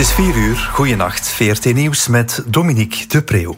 is 4:00, goeienacht. VRT Nieuws met Dominique de Preeuw.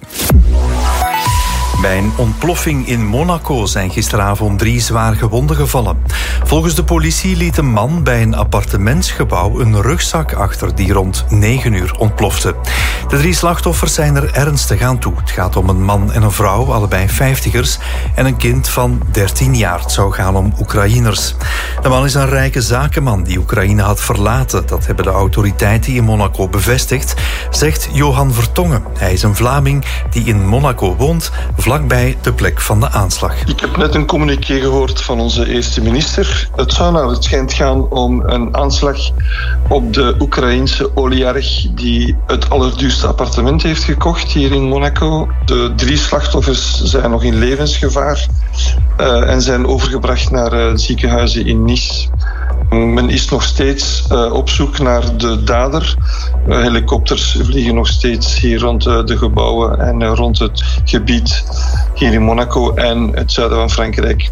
Bij een ontploffing in Monaco zijn gisteravond 3 zwaar gewonden gevallen. Volgens de politie liet een man bij een appartementsgebouw een rugzak achter die rond 9:00 ontplofte. De 3 slachtoffers zijn er ernstig aan toe. Het gaat om een man en een vrouw, allebei 50ers, en een kind van 13 jaar. Het zou gaan om Oekraïners. De man is een rijke zakenman die Oekraïne had verlaten. Dat hebben de autoriteiten in Monaco bevestigd, zegt Johan Vertongen. Hij is een Vlaming die in Monaco woont, vlakbij de plek van de aanslag. Ik heb net een communiqué gehoord van onze eerste minister. Het zou naar het schijnt gaan om een aanslag op de Oekraïense oligarch die het allerduurste appartement heeft gekocht hier in Monaco. De 3 slachtoffers zijn nog in levensgevaar en zijn overgebracht naar ziekenhuizen in Nice. Men is nog steeds op zoek naar de dader. Helikopters vliegen nog steeds hier rond de gebouwen en rond het gebied hier in Monaco en het zuiden van Frankrijk.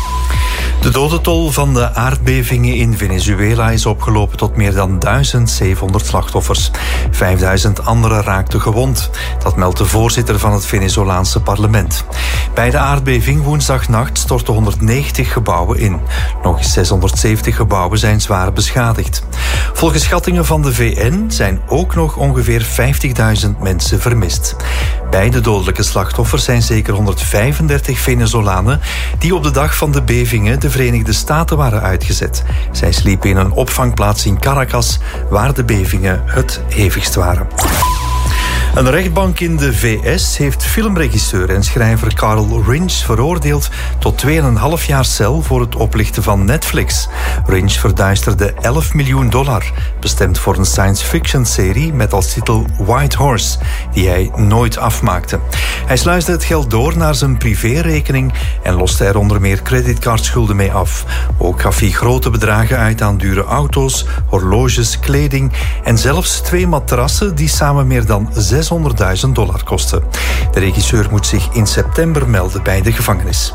De dodentol van de aardbevingen in Venezuela is opgelopen tot meer dan 1700 slachtoffers. 5000 anderen raakten gewond. Dat meldt de voorzitter van het Venezolaanse parlement. Bij de aardbeving woensdagnacht stortten 190 gebouwen in. Nog eens 670 gebouwen zijn zwaar beschadigd. Volgens schattingen van de VN zijn ook nog ongeveer 50.000 mensen vermist. Bij de dodelijke slachtoffers zijn zeker 135 Venezolanen die op de dag van de bevingen de Verenigde Staten waren uitgezet. Zij sliepen in een opvangplaats in Caracas, waar de bevingen het hevigst waren. Een rechtbank in de VS heeft filmregisseur en schrijver Carl Rinch veroordeeld tot 2,5 jaar cel voor het oplichten van Netflix. Rinch verduisterde $11 miljoen, bestemd voor een science-fiction-serie met als titel White Horse, die hij nooit afmaakte. Hij sluisde het geld door naar zijn privérekening en loste er onder meer creditcardschulden mee af. Ook gaf hij grote bedragen uit aan dure auto's, horloges, kleding en zelfs 2 matrassen die samen meer dan $600.000 kosten. De regisseur moet zich in september melden bij de gevangenis.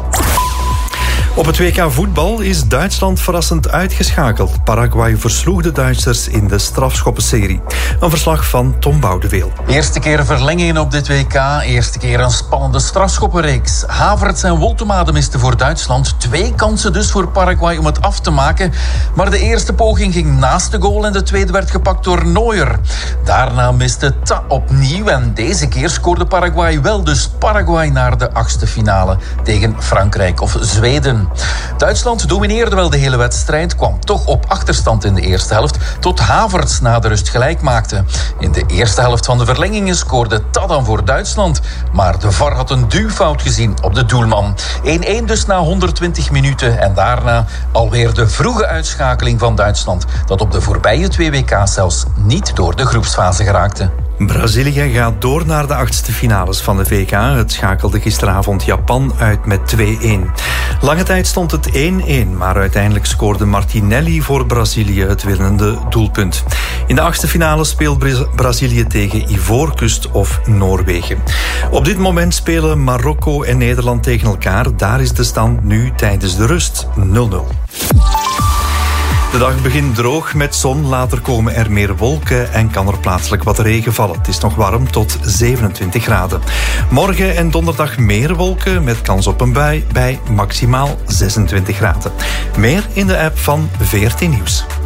Op het WK voetbal is Duitsland verrassend uitgeschakeld. Paraguay versloeg de Duitsers in de strafschoppenserie. Een verslag van Tom Boudeweel. Eerste keer verlengingen op dit WK. Eerste keer een spannende strafschoppenreeks. Havertz en Woltemade misten voor Duitsland. 2 kansen dus voor Paraguay om het af te maken. Maar de eerste poging ging naast de goal en de tweede werd gepakt door Neuer. Daarna miste Ta opnieuw en deze keer scoorde Paraguay wel. Dus Paraguay naar de 8e finale tegen Frankrijk of Zweden. Duitsland domineerde wel de hele wedstrijd, kwam toch op achterstand in de eerste helft, tot Havertz na de rust gelijk maakte. In de eerste helft van de verlengingen scoorde Ta dan voor Duitsland, maar de VAR had een duwfout gezien op de doelman. 1-1 dus na 120 minuten en daarna alweer de vroege uitschakeling van Duitsland, dat op de voorbije 2 WK's zelfs niet door de groepsfase geraakte. Brazilië gaat door naar de 8e finales van de WK. Het schakelde gisteravond Japan uit met 2-1. Lange tijd stond het 1-1, maar uiteindelijk scoorde Martinelli voor Brazilië het winnende doelpunt. In de 8e finale speelt Brazilië tegen Ivoorkust of Noorwegen. Op dit moment spelen Marokko en Nederland tegen elkaar. Daar is de stand nu tijdens de rust 0-0. De dag begint droog met zon, later komen er meer wolken en kan er plaatselijk wat regen vallen. Het is nog warm tot 27 graden. Morgen en donderdag meer wolken met kans op een bui bij maximaal 26 graden. Meer in de app van VRT Nieuws.